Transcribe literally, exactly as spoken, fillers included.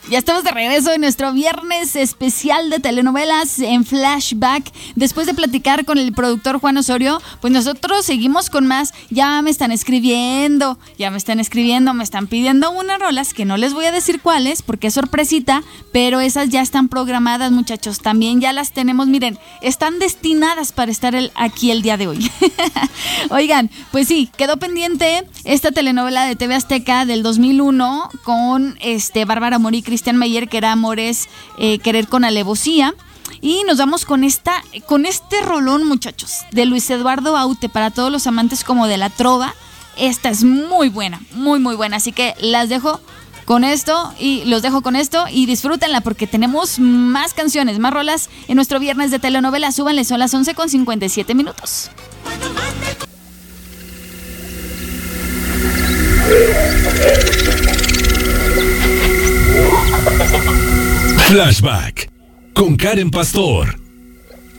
Ya estamos de regreso en nuestro viernes especial de telenovelas en Flashback. Después de platicar con el productor Juan Osorio, pues nosotros seguimos con más. Ya me están escribiendo, ya me están escribiendo, me están pidiendo unas rolas que no les voy a decir cuáles porque es sorpresita, pero esas ya están programadas, muchachos. También ya las tenemos, miren, están destinadas para estar el, aquí el día de hoy. Oigan, pues sí, quedó pendiente esta telenovela de T V Azteca del dos mil uno con este Bárbara Mori y Cristian Meyer, que era Amores, eh, Querer con Alevosía. Y nos vamos con esta, con este rolón, muchachos, de Luis Eduardo Aute, para todos los amantes como de la trova. Esta es muy buena, muy muy buena, así que las dejo con esto y los dejo con esto y disfrútenla porque tenemos más canciones, más rolas en nuestro viernes de telenovela. Súbanle, son las once con cincuenta y siete minutos. Flashback con Karen Pastor.